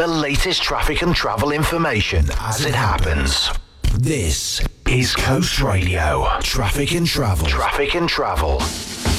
The latest traffic and travel information as it happens. This is Coast Radio. Traffic and travel. Traffic and travel.